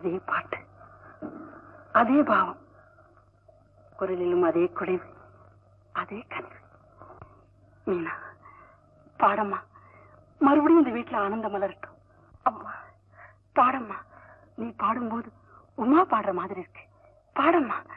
அதே பாட்டு, அதே பாவம், குரலிலும் அதே குறைவு, அதே கனிவு. மீனா பாடம்மா, மறுபடியும் இந்த வீட்டுல ஆனந்தம் மலரட்டும். அம்மா பாடம்மா, நீ பாடும்போது உமா பாடுற மாதிரி இருக்கு. பாடம்மா.